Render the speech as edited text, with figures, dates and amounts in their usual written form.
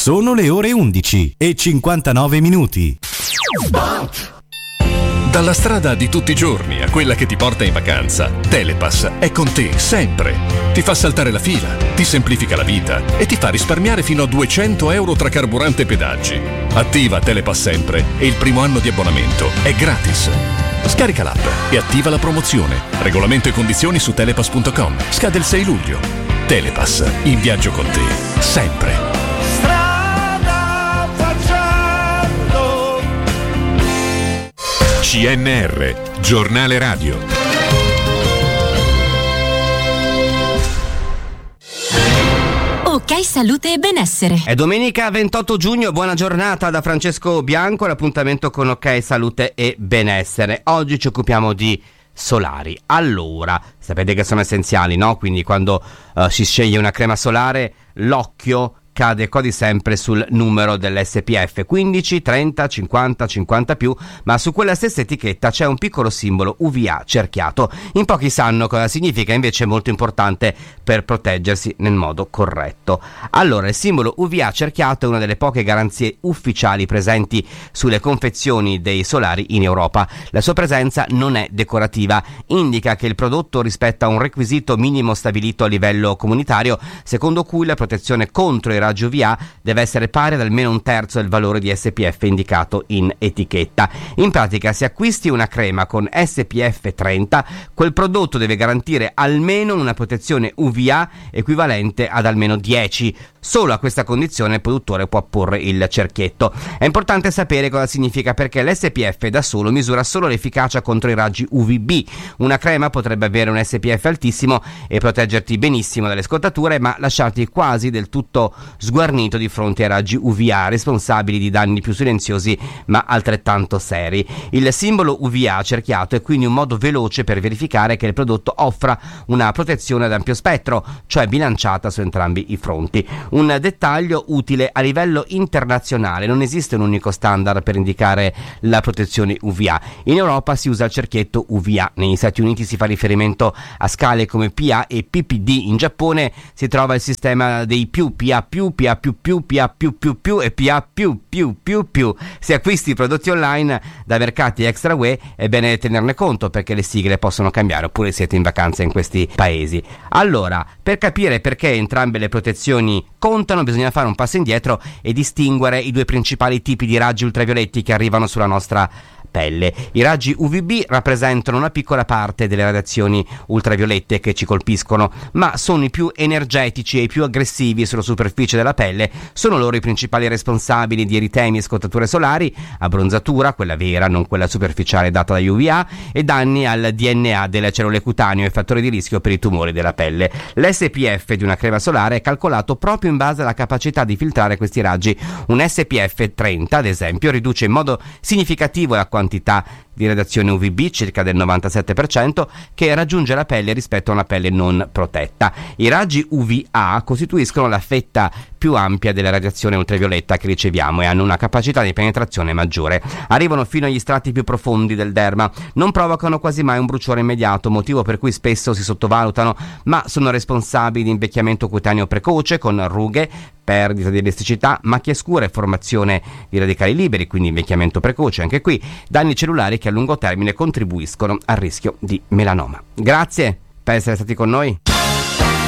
Sono le ore 11:59. Dalla strada di tutti i giorni a quella che ti porta in vacanza, Telepass è con te sempre. Ti fa saltare la fila, ti semplifica la vita e ti fa risparmiare fino a 200 euro tra carburante e pedaggi. Attiva Telepass sempre e il primo anno di abbonamento è gratis. Scarica l'app e attiva la promozione. Regolamento e condizioni su telepass.com. Scade il 6 luglio. Telepass, in viaggio con te, sempre. CNR, giornale radio. Ok Salute e Benessere. È domenica 28 giugno, buona giornata da Francesco Bianco, l'appuntamento con Ok Salute e Benessere. Oggi ci occupiamo di solari. Allora, sapete che sono essenziali, no? Quindi quando si sceglie una crema solare, l'occhio cade quasi sempre sul numero dell'SPF 15, 30, 50, 50 più, ma su quella stessa etichetta c'è un piccolo simbolo UVA cerchiato. In pochi sanno cosa significa, invece è molto importante per proteggersi nel modo corretto. Allora, il simbolo UVA cerchiato è una delle poche garanzie ufficiali presenti sulle confezioni dei solari in Europa. La sua presenza non è decorativa, indica che il prodotto rispetta un requisito minimo stabilito a livello comunitario, secondo cui la protezione contro i raggi UVA deve essere pari ad almeno un terzo del valore di SPF indicato in etichetta. In pratica, se acquisti una crema con SPF 30, quel prodotto deve garantire almeno una protezione UVA equivalente ad almeno 10. Solo a questa condizione il produttore può apporre il cerchietto. È importante sapere cosa significa, perché l'SPF da solo misura solo l'efficacia contro i raggi UVB. Una crema potrebbe avere un SPF altissimo e proteggerti benissimo dalle scottature, ma lasciarti quasi del tutto sguarnito di fronte ai raggi UVA, responsabili di danni più silenziosi ma altrettanto seri. Il simbolo UVA cerchiato è quindi un modo veloce per verificare che il prodotto offra una protezione ad ampio spettro, cioè bilanciata su entrambi i fronti. Un dettaglio utile: a livello internazionale non esiste un unico standard per indicare la protezione UVA. In Europa si usa il cerchietto UVA, negli Stati Uniti si fa riferimento a scale come PA e PPD, in Giappone si trova il sistema dei PA+, PA++, PA++, e PA+++++. Se acquisti prodotti online da mercati extra UE è bene tenerne conto, perché le sigle possono cambiare, oppure siete in vacanza in questi paesi. Allora, per capire perché entrambe le protezioni contano, bisogna fare un passo indietro e distinguere i due principali tipi di raggi ultravioletti che arrivano sulla nostra pelle. I raggi UVB rappresentano una piccola parte delle radiazioni ultraviolette che ci colpiscono, ma sono i più energetici e i più aggressivi sulla superficie della pelle. Sono loro i principali responsabili di eritemi e scottature solari, abbronzatura, quella vera, non quella superficiale data da UVA, e danni al DNA delle cellule cutaneo e fattori di rischio per i tumori della pelle. L'SPF di una crema solare è calcolato proprio in base alla capacità di filtrare questi raggi. Un SPF 30, ad esempio, riduce in modo significativo la quantità di radiazione UVB, circa del 97%, che raggiunge la pelle rispetto a una pelle non protetta. I raggi UVA costituiscono la fetta più ampia della radiazione ultravioletta che riceviamo e hanno una capacità di penetrazione maggiore. Arrivano fino agli strati più profondi del derma, non provocano quasi mai un bruciore immediato, motivo per cui spesso si sottovalutano, ma sono responsabili di invecchiamento cutaneo precoce con rughe, perdita di elasticità, macchie scure, formazione di radicali liberi, quindi invecchiamento precoce, anche qui danni cellulari che a lungo termine contribuiscono al rischio di melanoma. Grazie per essere stati con noi.